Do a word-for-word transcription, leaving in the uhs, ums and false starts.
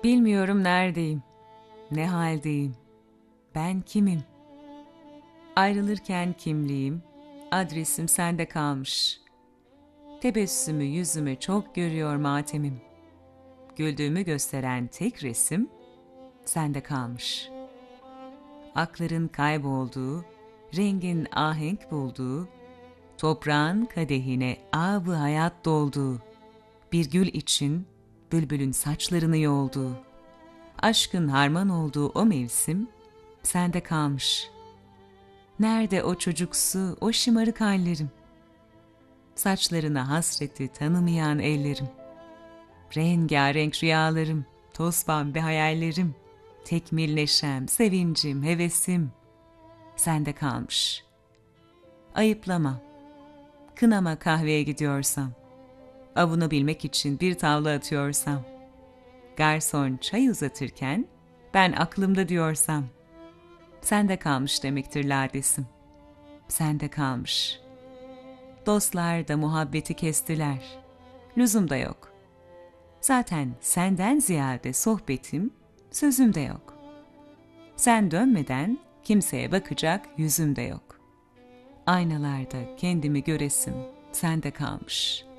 Bilmiyorum neredeyim, ne haldeyim, ben kimim? Ayrılırken kimliğim, adresim sende kalmış. Tebessümü yüzüme çok görüyor matemim. Güldüğümü gösteren tek resim sende kalmış. Akların kaybolduğu, rengin ahenk bulduğu, toprağın kadehine ab-ı hayat dolduğu, bir gül için bülbülün saçlarını yolduğu, aşkın harman olduğu o mevsim sende kalmış. Nerede o çocuksu, o şımarık hallerim? Saçlarına hasreti tanımayan ellerim. Rengarenk rüyalarım, toz pembe hayallerim. Tekmil neşem, sevincim, hevesim sende kalmış. Ayıplama, kınama kahveye gidiyorsam. Avunabilmek için bir tavla atıyorsam. Garson çay uzatırken ben aklımda diyorsam. Sende kalmış demektir ladesim. Sende kalmış. Dostlar da muhabbeti kestiler. Lüzum da yok. Zaten senden ziyade sohbetim, sözüm de yok. Sen dönmeden kimseye bakacak yüzüm de yok. Aynalarda kendimi göresim sende kalmış.''